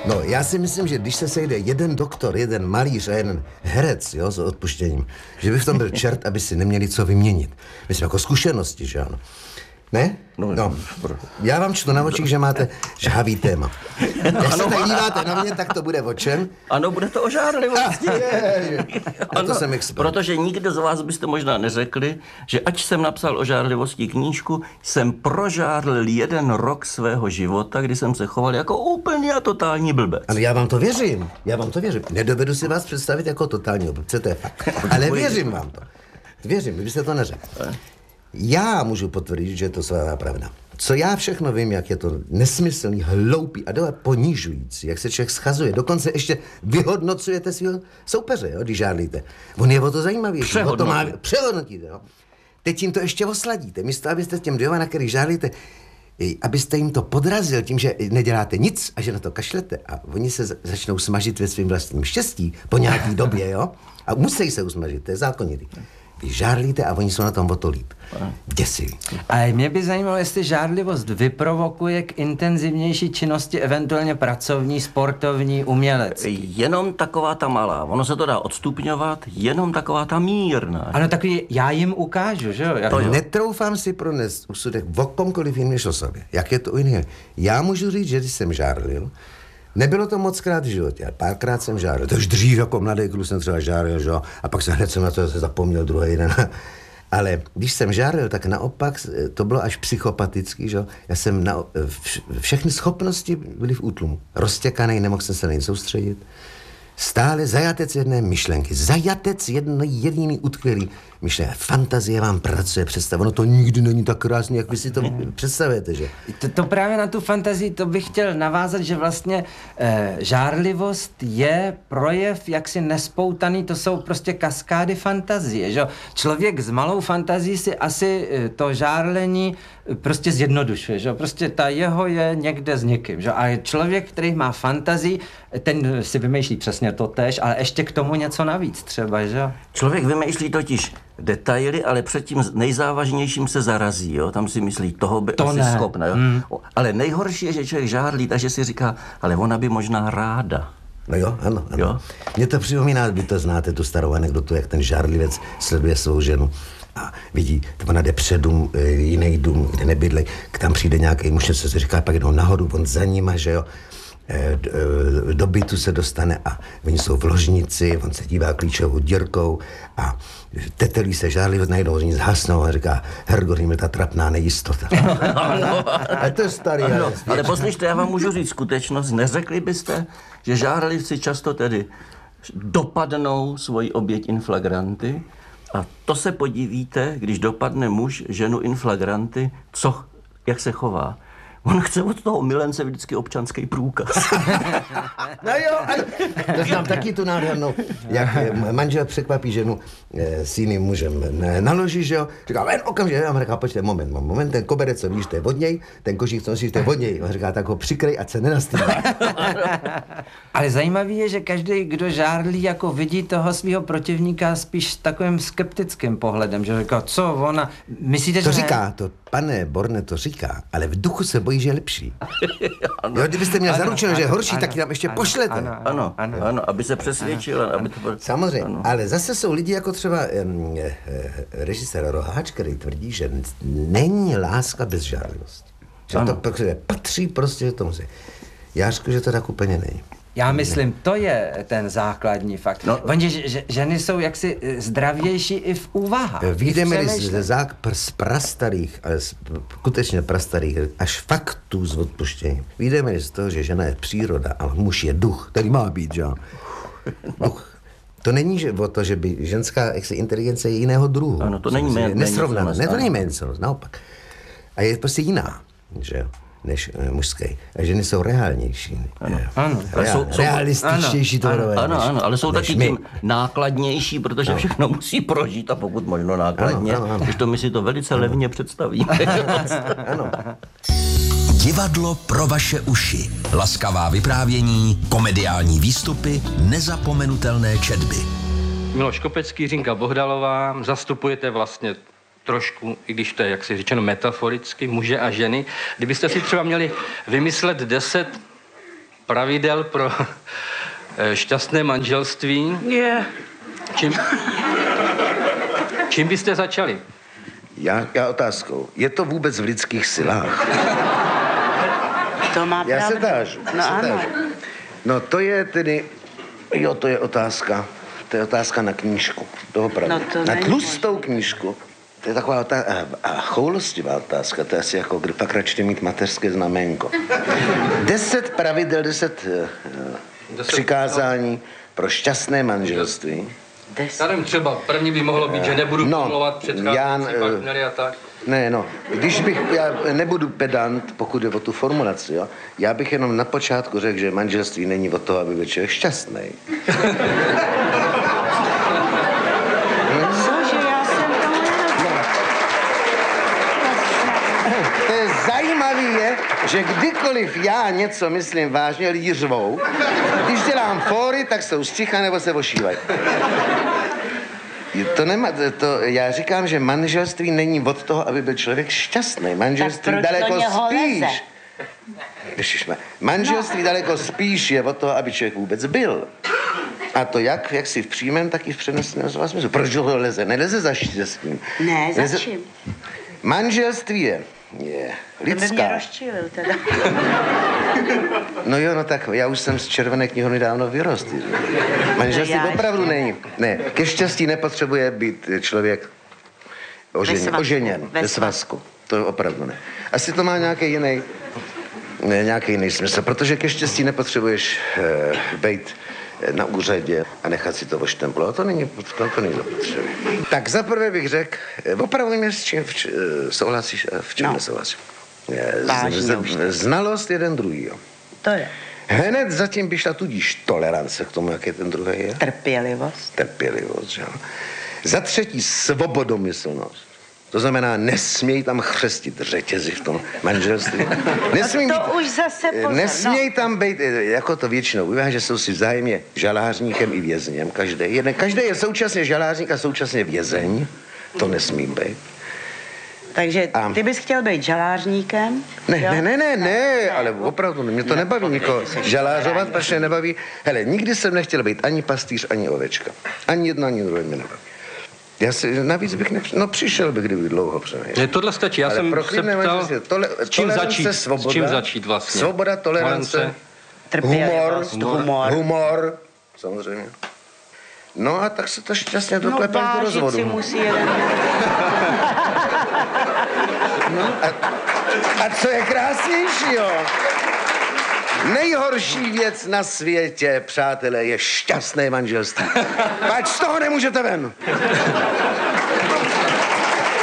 No, já si myslím, že když se sejde jeden doktor, jeden malíř a jeden herec, jo, s odpuštěním, že by v tom byl čert, aby si neměli co vyměnit. Myslím, jako zkušenosti, že ano. Ne? No, já vám čtu na očích, že máte žhavý téma. Jak se tak díváte na mě, tak to bude o čem? Ano, bude to o žárlivosti. To jsem expert. Protože nikdo z vás byste možná neřekli, že ač jsem napsal o žárlivosti knížku, jsem prožárlil 1 rok svého života, kdy jsem se choval jako úplně a totální blbec. Ale já vám to věřím. Nedovedu si vás představit jako totální blbce, to je fakt. Ale věřím vám to. Věřím, vy byste to neřekl. Já můžu potvrdit, že je to svá pravda. Co já všechno vím, jak je to nesmyslný, hloupý a dole ponižující, jak se člověk schazuje. Dokonce ještě vyhodnocujete svého soupeře, jo, když žádlíte. On je o to zajímavější. Přehodnotíte, jo. Teď jim to ještě osladíte. Místo, abyste těm dvěma, na kterých žádlíte, abyste jim to podrazil tím, že neděláte nic a že na to kašlete a oni se začnou smažit ve svým vlastním štěstí po nějaký době, jo. A musí se usmažit, to je zákonitý. Vy žárlíte a oni jsou na tom o to líp. Děsivý. A mě by zajímalo, jestli žárlivost vyprovokuje k intenzivnější činnosti, eventuálně pracovní, sportovní, umělecké. Jenom taková ta malá. Ono se to dá odstupňovat, jenom taková ta mírná. Ano, takový, já jim ukážu, že jo? To netroufám si pronést úsudek o komkoliv jiným než o sobě. Jak je to u jiného? Já můžu říct, že když jsem žárlil, nebylo to moc krát v životě, ale párkrát jsem žárlil. To už dřív jako mladý kluk jsem třeba žárlil, že jo? A pak jsem hned na to zapomněl druhý den. Ale když jsem žárlil, tak naopak to bylo až psychopatický, že jo? Já jsem všechny schopnosti byly v útlumu. Roztěkanej, nemohl jsem se na nic soustředit. Stále zajatec jedné myšlenky. Zajatec jediný utkvělý myšlenky. Fantazie vám pracuje, představ. Ono to nikdy není tak krásný, jak vy si to představujete, že? To právě na tu fantazii, to bych chtěl navázat, že vlastně žárlivost je projev jaksi nespoutaný, to jsou prostě kaskády fantazie, že? Člověk s malou fantazí si asi to žárlení prostě zjednodušuje, že? Prostě ta jeho je někde s někým, že? A člověk, který má fantazii, ten si vymýšlí přesně to též, ale ještě k tomu něco navíc třeba, že? Člověk vymýšlí totiž detaily, ale před tím nejzávažnějším se zarazí, jo? Tam si myslí, toho by to asi schopna, jo? Ale nejhorší je, že člověk žárlí, takže si říká, ale ona by možná ráda. No jo, ano. Jo? Mně to připomíná, vy to znáte, tu starou anekdotu, jak ten žárlivec sleduje svou ženu a vidí, ona jde před dům, jiný dům, kde nebydlej, tam přijde nějaký muž, co se říká, pak jdou nahoru, on za nima, že jo, do bytu se dostane a oni jsou v ložnici, on se dívá klíčovou dírkou a tetelí se žárlivost, najednou oni zhasnou a říká, Hergo, mi ta trapná nejistota. A to je starý. Ale poslyšte, já vám můžu říct skutečnost, neřekli byste, že žárlivci často tedy dopadnou svoji oběť in flagranti a to se podívíte, když dopadne muž ženu in flagranti, jak se chová. On chce od toho milence vždycky občanský průkaz. No jo, ano. To znám taky tu nádhernou, jak manžel překvapí ženu s jiným mužem naloží, že jo. Říká, ven okamžitě, já říká, počkej, moment, ten koberec, co víš, to je od něj, ten košík, co nosíš, to je od něj. On říká, tak ho přikrej, ať se nenastýlí. Ale zajímavý je, že každý, kdo žárlí, jako vidí toho svého protivníka spíš s takovým skeptickým pohledem, že říká, co ona, myslíte, že to říká, to pane Borne to říká, ale v duchu se bojí, že je lepší. Jo, kdybyste měl zaručeno, že je horší, tak tam ještě pošlete. Ano, aby se přesvědčil. Samozřejmě, ale zase jsou lidi jako třeba režisér Roháč, který tvrdí, že není láska bez žárlivosti. Že to patří prostě tomu. Já řeknu, že to tak úplně není. Já myslím, to je ten základní fakt. Že ženy jsou jaksi zdravější i v úvahách. Vyjdeme z prastarých, ale skutečně prastarých, až faktů z odpuštění. Vyjdeme z toho, že žena je příroda, ale muž je duch, který má být, že? Duch. To není o to, že by ženská inteligence je jiného druhu. Ano, to není nesrovnaná. Ne, to není ménconost, naopak. A je prostě jiná, že jo, než mužské. A ženy jsou reálnější. Ano. Realističtější to ano, ale jsou taky tím nákladnější, protože všechno musí prožít a pokud možno nákladně. Když to my si to velice levně představíme. Ano. Divadlo pro vaše uši. Laskavá vyprávění, komediální výstupy, nezapomenutelné četby. Miloš Kopecký, Jiřinka Bohdalová, zastupujete vlastně trošku, i když to je, jak si řečeno, metaforicky, muže a ženy. Kdybyste si třeba měli vymyslet 10 pravidel pro šťastné manželství. Čím byste začali? Já otázkou. Je to vůbec v lidských silách? To má Já pravdu. se tážu. No ano. No to je tedy... Jo, to je otázka. To je otázka na knížku. To opravdu. No to na není tlustou knížku. To je taková a choulostivá otázka. To je asi jako, kdy pak radši mít mateřské znaménko. 10 pravidel, 10 přikázání pro šťastné manželství. Já nevím, třeba první by mohlo být, že nebudu pomlouvat předcházející partnery a tak. Ne, no, já nebudu pedant, pokud je o tu formulaci, jo. Já bych jenom na počátku řekl, že manželství není o toho, aby byl člověk šťastný. Cože, já jsem tomu nerozuměla. To je zajímavý, že kdykoliv já něco myslím vážně, lidi řvou. Když dělám fóry, tak jsou střicha nebo se ošívají. Já říkám, že manželství není od toho, aby byl člověk šťastný. Manželství Tak proč daleko do něho leze? spíš. Daleko spíš je od toho, aby člověk vůbec byl. A to jak si v přímém, tak i v přeneseném slova smyslu. Proč do toho leze? Neleze za štěstím. Ne, za čím? Manželství je To by mě lidská. rozčilil teda. No jo, no tak já už jsem z Červené knihovny dávno vyrost. Manželství já opravdu ještě. není. Ne, ke štěstí nepotřebuje být člověk oženěn ve svazku. To opravdu ne. Asi to má nějaký jiný smysl, protože ke štěstí nepotřebuješ být na úřadě a nechat si to oštemplovat. To není zapotřebí. Tak zaprvé bych řekl, opravdu mě s čím souhlasíš a v čem nesouhlasíš. Znalost jeden druhýho. To je Hned zatím by šla tudíž tolerance k tomu, jak je ten druhý je. trpělivost. Že jo. Za třetí svobodomyslnost. To znamená, nesměj tam chřestit řetězy v tom manželství. Už zase pozor. Nesměj tam být, jako to většinou bývá, že jsou si vzájemně žalářníkem i vězněm. Každý je současně žalářník a současně vězeň. To nesmí být. Takže ty bys chtěl být žalářníkem? Ne, ale opravdu, mě to nebaví nikoho žalářovat, protože nebaví. Hele, nikdy jsem nechtěl být ani pastýř, ani ovečka. Ani jedno, ani druhé mě nebaví. Navíc bych přišel bych, kdyby dlouho přemýšlel. Ne, tohle stačí, já jsem se ptal, s čím začít vlastně. Svoboda, tolerance, humor, samozřejmě. No a tak se to šťastně doklepem do rozvodu. si musí jeden. A co je krásnější, jo? Nejhorší věc na světě, přátelé, je šťastné manželství. Ať z toho nemůžete ven.